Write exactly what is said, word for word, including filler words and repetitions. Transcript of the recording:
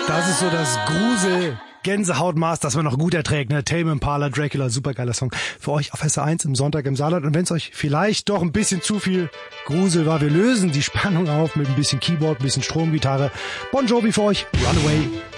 Das ist so das Grusel Gänsehautmaß, das man noch gut erträgt, ne? Tame Impala, Dracula, supergeiler Song für euch auf S R eins im Sonntag im Saarland. Und wenn es euch vielleicht doch ein bisschen zu viel Grusel war, wir lösen die Spannung auf mit ein bisschen Keyboard, ein bisschen Stromgitarre. Bon Jovi für euch, Runaway.